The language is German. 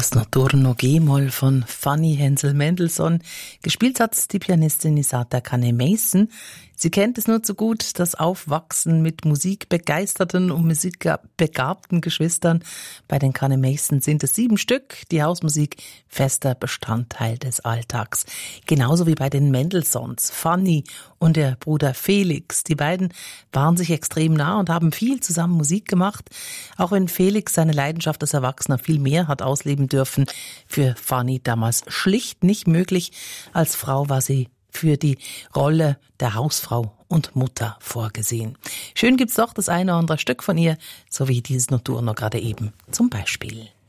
Das Notturno G-Moll von Fanny Hensel-Mendelssohn. Gespielt hat die Pianistin Isata Kane-Mason. Sie kennt es nur zu gut, das Aufwachsen mit musikbegeisterten und musikbegabten Geschwistern. Bei den Kane-Mason sind es 7 Stück, die Hausmusik fester Bestandteil des Alltags. Genauso wie bei den Mendelssohns, Fanny und der Bruder Felix. Die beiden waren sich extrem nah und haben viel zusammen Musik gemacht. Auch wenn Felix seine Leidenschaft als Erwachsener viel mehr hat ausleben dürfen, für Fanny damals schlicht nicht möglich. Als Frau war sie für die Rolle der Hausfrau und Mutter vorgesehen. Schön gibt's doch das eine oder andere Stück von ihr, so wie dieses Notturno gerade eben zum Beispiel.